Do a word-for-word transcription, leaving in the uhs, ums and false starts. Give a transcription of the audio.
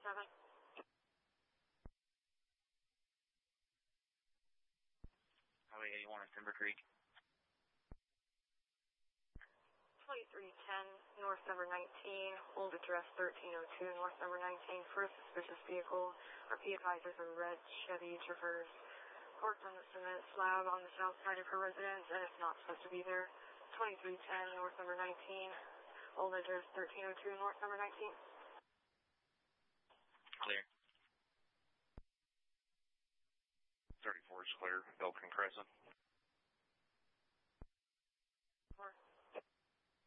seven. Highway eighty-one at Timber Creek. twenty-three ten, north number nineteen, hold address thirteen oh two, north number nineteen, for a suspicious vehicle. Repeat advised there's a red Chevy Traverse parked on the cement slab on the south side of her residence, and it's not supposed to be there. twenty-three ten, north number nineteen, hold address thirteen oh two, north number nineteen. Clear. thirty-four is clear, Elkin Crescent.